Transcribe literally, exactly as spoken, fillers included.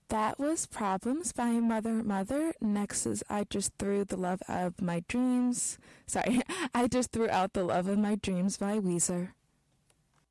That was Problems by Mother Mother. Next is I Just Threw the Love of My Dreams. Sorry, I Just Threw Out the Love of My Dreams by Weezer.